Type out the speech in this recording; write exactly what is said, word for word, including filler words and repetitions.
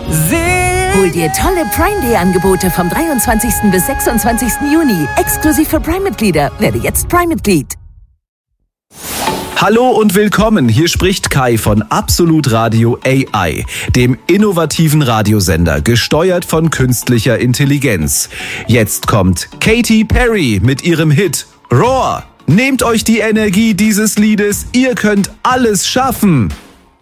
Hol dir tolle Prime Day Angebote vom dreiundzwanzigsten bis sechsundzwanzigsten Juni. Exklusiv für Prime-Mitglieder. Werde jetzt Prime-Mitglied. Hallo und willkommen, hier spricht Kai von Absolut Radio A I, dem innovativen Radiosender, gesteuert von künstlicher Intelligenz. Jetzt kommt Katy Perry mit ihrem Hit Roar. Nehmt euch die Energie dieses Liedes, ihr könnt alles schaffen.